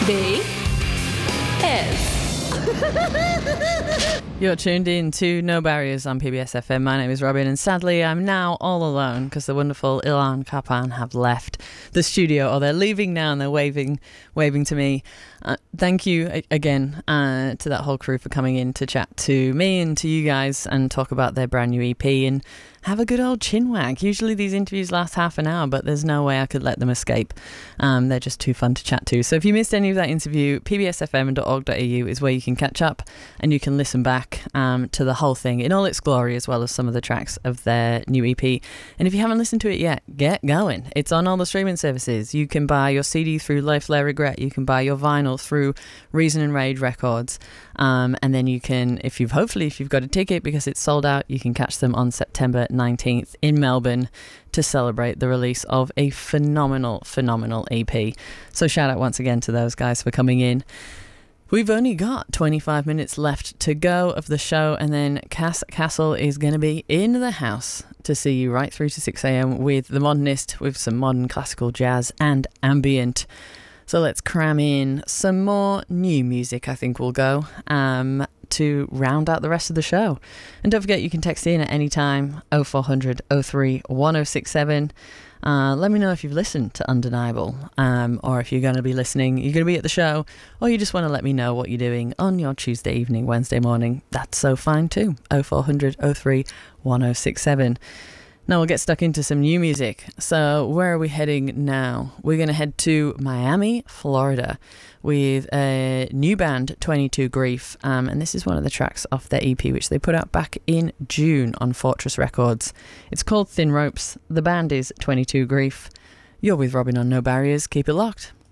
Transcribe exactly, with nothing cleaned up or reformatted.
B S. You're tuned in to No Barriers on P B S F M. My name is Robin, and sadly I'm now all alone because the wonderful Ilan Kapan have left the studio, or they're leaving now, and they're waving waving to me. Uh, thank you a- again uh, to that whole crew for coming in to chat to me and to you guys and talk about their brand new E P and have a good old chinwag. Usually these interviews last half an hour, but there's no way I could let them escape. Um, they're just too fun to chat to. So if you missed any of that interview, p b s f m dot org dot a u is where you can catch up and you can listen back um, to the whole thing in all its glory, as well as some of the tracks of their new E P. And if you haven't listened to it yet, get going. It's on all the streaming services. You can buy your C D through Life Lair Regret. You can buy your vinyl through Reason and Rage Records. Um, and then you can, if you've hopefully, if you've got a ticket because it's sold out, you can catch them on September nineteenth in Melbourne to celebrate the release of a phenomenal, phenomenal E P. So shout out once again to those guys for coming in. We've only got twenty-five minutes left to go of the show, and then Cass Castle is going to be in the house to see you right through to six a.m. with The Modernist, with some modern classical jazz and ambient. So let's cram in some more new music, I think we'll go, um, to round out the rest of the show. And don't forget, you can text in at any time, oh four hundred, oh three, one oh six seven. Uh, let me know if you've listened to Undeniable, um, or if you're going to be listening, you're going to be at the show, or you just want to let me know what you're doing on your Tuesday evening, Wednesday morning. That's so fine too. oh four hundred, oh three, one oh six seven. Now we'll get stuck into some new music. So where are we heading now? We're going to head to Miami, Florida, with a new band, twenty-two Grief. Um, and this is one of the tracks off their E P, which they put out back in June on Fortress Records. It's called Thin Ropes. The band is twenty-two Grief. You're with Robin on No Barriers. Keep it locked.